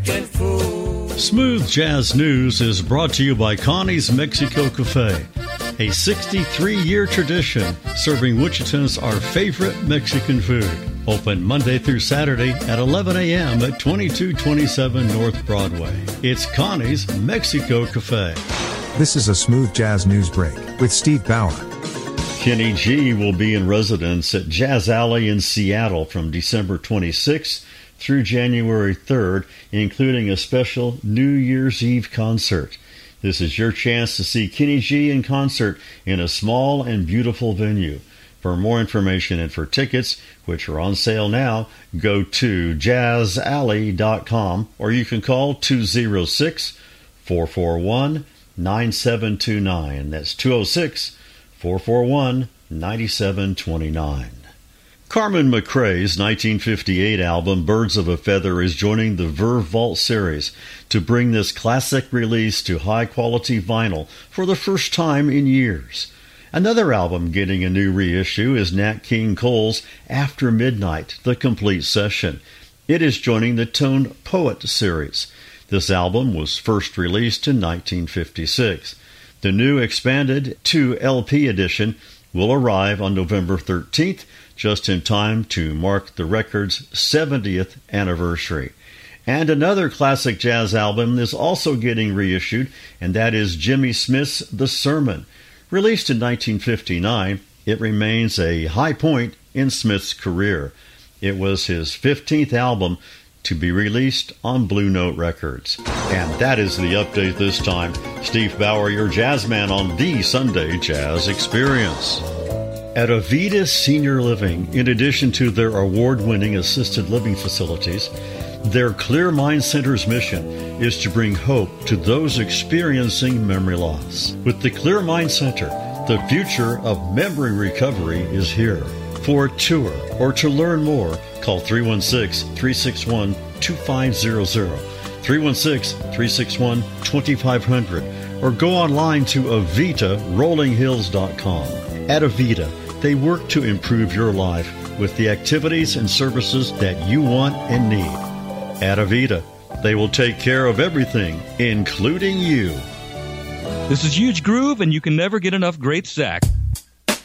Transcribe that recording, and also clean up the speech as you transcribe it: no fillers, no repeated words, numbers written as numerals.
Smooth Jazz News is brought to you by Connie's Mexico Cafe, a 63-year tradition serving Wichitans our favorite Mexican food. Open Monday through Saturday at 11 a.m. at 2227 North Broadway. It's Connie's Mexico Cafe. This is a Smooth Jazz News Break with Steve Bauer. Kenny G will be in residence at Jazz Alley in Seattle from December 26th through January 3rd, including a special New Year's Eve concert. This is your chance to see Kenny G in concert in a small and beautiful venue. For more information and for tickets, which are on sale now, go to jazzalley.com or you can call 206-441-9729. That's 206-441-9729. Carmen McRae's 1958 album Birds of a Feather is joining the Verve Vault series to bring this classic release to high-quality vinyl for the first time in years. Another album getting a new reissue is Nat King Cole's After Midnight, the complete session. It is joining the Tone Poet series. This album was first released in 1956. The new expanded 2-LP edition will arrive on November 13th, just in time to mark the record's 70th anniversary. And another classic jazz album is also getting reissued, and that is Jimmy Smith's The Sermon. Released in 1959, it remains a high point in Smith's career. It was his 15th album to be released on Blue Note Records. And that is the update this time. Steve Bauer, your jazz man on the Sunday Jazz Experience. At Avita Senior Living, in addition to their award-winning assisted living facilities, their Clear Mind Center's mission is to bring hope to those experiencing memory loss. With the Clear Mind Center, the future of memory recovery is here. For a tour or to learn more, call 316-361-2500, 316-361-2500, or go online to AvitaRollingHills.com. At Avita, they work to improve your life with the activities and services that you want and need. At Avita, they will take care of everything, including you. This is Huge Groove, and you can never get enough great sax.